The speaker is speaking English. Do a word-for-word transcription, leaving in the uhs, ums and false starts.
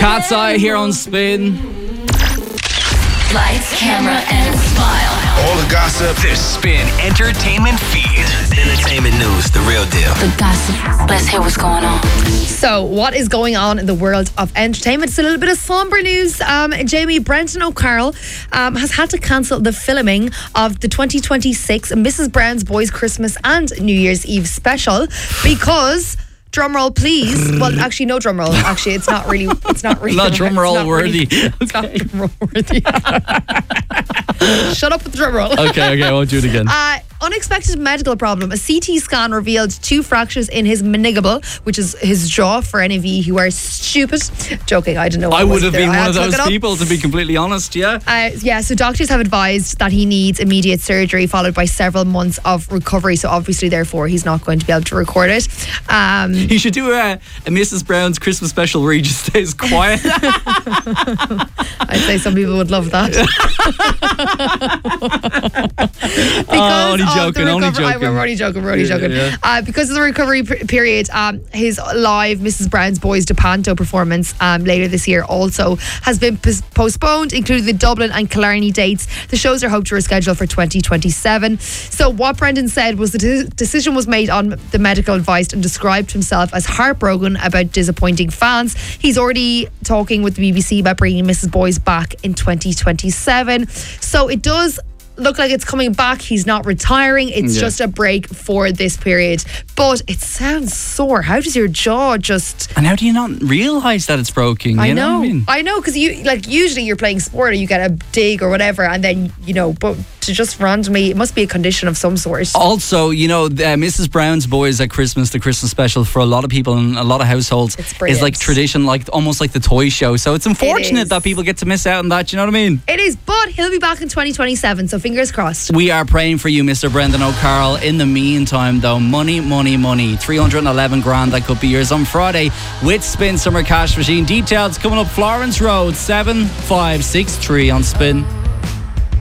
Cat's Eye here on Spin. Lights, camera, and smile. All the gossip. The Spin Entertainment Feed. Entertainment news, the real deal. The gossip. Let's hear what's going on. So, what is going on in the world of entertainment? It's a little bit of somber news. Um, Jamie, Brendan O'Carroll um, has had to cancel the filming of the twenty twenty-six Missus Brown's Boys Christmas and New Year's Eve special because... Drum roll, please. Well, actually, no drum roll. Actually, it's not really. It's not really. Not drum roll not worthy. Really, it's not drum roll worthy. Shut up with the drum roll. Okay, okay, I won't do it again. Uh, unexpected medical problem. A C T scan revealed two fractures in his mandible, which is his jaw. For any of you who are stupid, joking. I don't know. What I it was would have there. been I one had of to look those it up. people, to be completely honest. Yeah. Uh, yeah, so doctors have advised that he needs immediate surgery followed by several months of recovery. So obviously, therefore, he's not going to be able to record it. Um, He should do a, a Missus Brown's Christmas special where he just stays quiet. I'd say some people would love that. because Oh, only of joking, the only recovery, joking. I'm only joking, we're only Yeah, joking. yeah. Uh, because of the recovery p- period, um, his live Missus Brown's Boys de Panto performance um, later this year also has been pos- postponed, including the Dublin and Killarney dates. The shows are hoped to reschedule for twenty twenty-seven. So what Brendan said was the de- decision was made on the medical advice and described himself as heartbroken about disappointing fans. He's already talking with the B B C about bringing Missus Boys back in twenty twenty-seven. So it does look like it's coming back. He's not retiring. It's Yeah. just a break for this period. But it sounds sore. How does your jaw just... And how do you not realise that it's broken? I you know, what I mean? I know, because you like usually you're playing sport or you get a dig or whatever, and then you know, but to just randomly, it must be a condition of some sort. Also, you know, uh, Missus Brown's Boys at Christmas, the Christmas special for a lot of people in a lot of households It's is brilliant. like tradition, like almost like the toy show. So it's unfortunate is. that people get to miss out on that. You know what I mean? It is, but he'll be back in twenty twenty-seven. So fingers crossed. We are praying for you, Mister Brendan O'Carroll. In the meantime, though, money, money, money. three hundred eleven grand that could be yours on Friday with Spin Summer Cash Machine. Details coming up Florence Road, seven five six three on Spin.